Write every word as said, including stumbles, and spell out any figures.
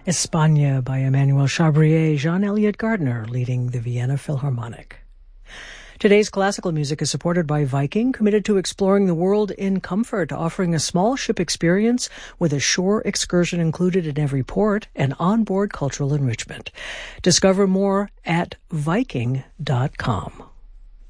Espagne by Emmanuel Chabrier, Jean-Eliot Gardner leading the Vienna Philharmonic. Today's classical music is supported by Viking, committed to exploring the world in comfort, offering a small ship experience with a shore excursion included in every port and onboard cultural enrichment. Discover more at Viking dot com.